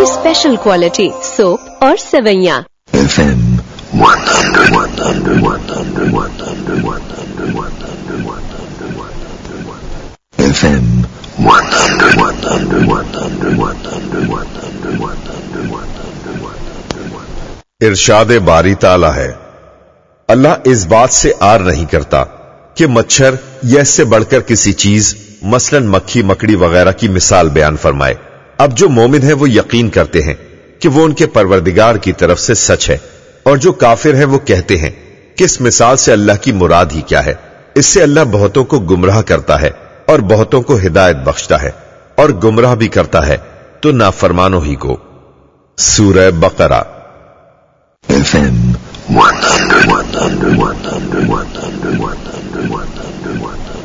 की special quality soap और सेवैयां। FM 100. FM 100. इरशाद बारी ताला है, अल्लाह इस बात से आर नहीं करता कि मच्छर या इससे बढ़कर किसी चीज मसलन मक्खी मकड़ी वगैरह की मिसाल बयान फरमाए। अब जो मोमिन है वो यकीन करते हैं कि वो उनके परवरदिगार की तरफ से सच है, और जो काफिर है वो कहते हैं कि इस मिसाल से अल्लाह की मुराद ही क्या है। इससे अल्लाह बहुतों को गुमराह करता है और बहुतों को हिदायत बख्शता है, और गुमराह भी करता है तो नाफरमानों ही को। सूरह बकरा। FM 100.